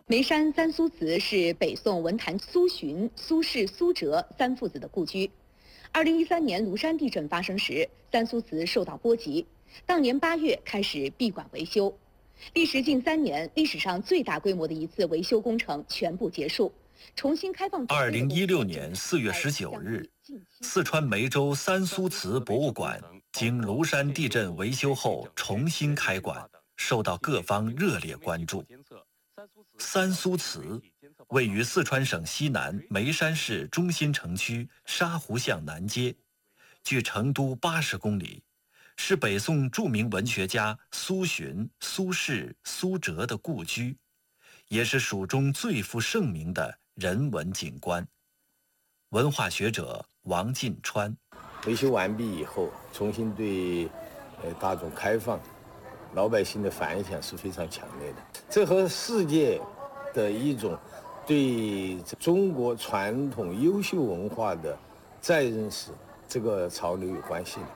眉山三苏祠是北宋文坛苏洵、苏轼、苏辙三父子的故居。2013年庐山地震发生时，三苏祠受到波及，当年8月开始闭馆维修，历时近3年，历史上最大规模的一次维修工程全部结束，重新开放。 2016年4月19日，四川梅州三苏祠博物馆经庐山地震维修后重新开馆，受到各方热烈关注。三苏祠位于四川省西南眉山市中心城区沙湖巷南街，距成都80公里，是北宋著名文学家苏洵、苏轼、苏辙的故居，也是蜀中最负盛名的人文景观。文化学者王进川： 维修完毕以后，重新对大众开放，老百姓的反响是非常强烈的。这和世界的一种对中国传统优秀文化的再认识这个潮流有关系的。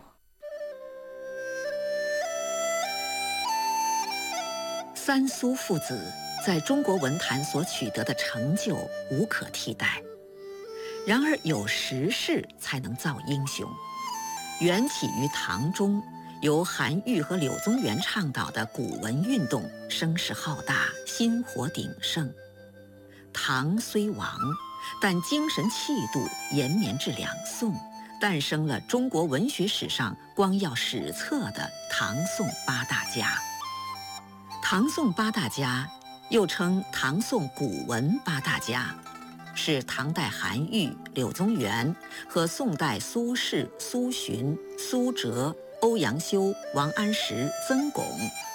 三苏父子在中国文坛所取得的成就无可替代。然而有时势才能造英雄。缘起于唐中，由韩愈和柳宗元倡导的古文运动声势浩大，薪火鼎盛。唐虽亡，但精神气度延绵至两宋，诞生了中国文学史上光耀史册的唐宋八大家。唐宋八大家又称唐宋古文八大家，是唐代韩愈、柳宗元和宋代苏轼、苏洵、苏辙、欧阳修、王安石、曾巩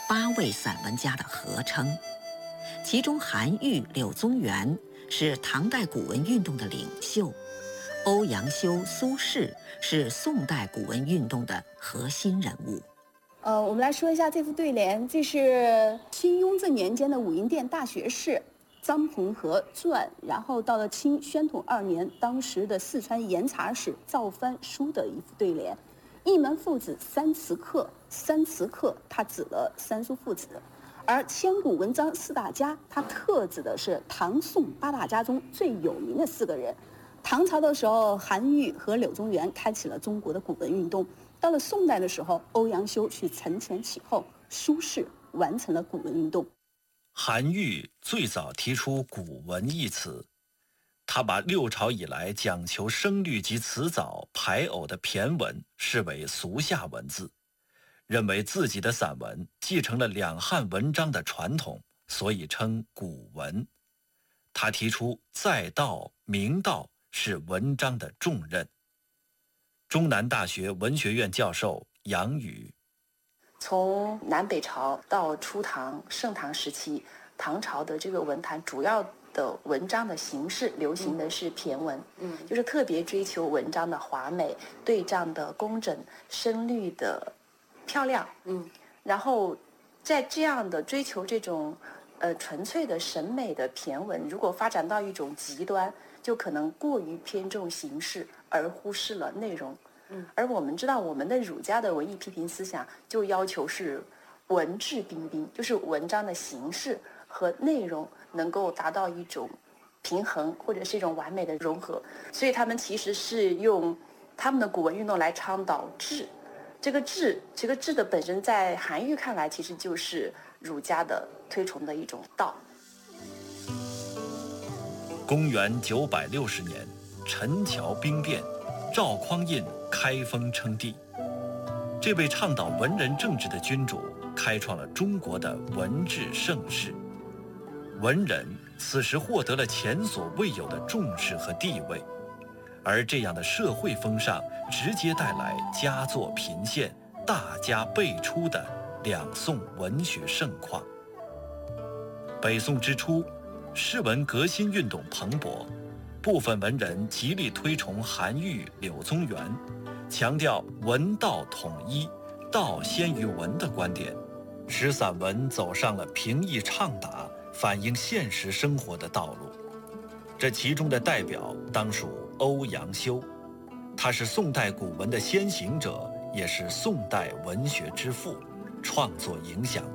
8位散文家的合称。其中韩愈、柳宗元是唐代古文运动的领袖，欧阳修、苏轼是宋代古文运动的核心人物。 我们来说一下这副对联，这是清雍正年间的武英殿大学士张鹏和撰，然后到了清宣统2年，当时的四川盐察使赵藩书的一副对联。一门父子三词客，三词客它指了三苏父子，而千古文章四大家，它特指的是唐宋八大家中最有名的4个人。唐朝的时候，韩愈和柳宗元开启了中国的古文运动，到了宋代的时候，欧阳修去承前启后，苏轼完成了古文运动。 韩愈最早提出古文一词，他把6朝以来讲求声律及词藻排偶的骈文视为俗下文字，认为自己的散文继承了两汉文章的传统，所以称古文。他提出载道、明道是文章的重任。中南大学文学院教授杨宇： 从南北朝到初唐、盛唐时期，唐朝的这个文坛主要的文章的形式流行的是骈文，就是特别追求文章的华美、对仗的工整、声律的漂亮，然后在这样的追求这种纯粹的审美的骈文，如果发展到一种极端，就可能过于偏重形式而忽视了内容。而我们知道，我们的儒家的文艺批评思想就要求是文质彬彬，就是文章的形式和内容能够达到一种平衡，或者是一种完美的融合。所以他们其实是用他们的古文运动来倡导治。这个治的本身，在韩愈看来，其实就是儒家的推崇的一种道。 公元960年，陈桥兵变，赵匡胤开封称帝。这位倡导文人政治的君主，开创了中国的文治盛世。文人此时获得了前所未有的重视和地位，而这样的社会风尚直接带来佳作频现、大家辈出的两宋文学盛况。北宋之初，诗文革新运动蓬勃，部分文人极力推崇韩愈、柳宗元，强调文道统一、道先于文的观点，使散文走上了平易畅达、反映现实生活的道路。这其中的代表当属欧阳修，他是宋代古文的先行者，也是宋代文学之父，创作影响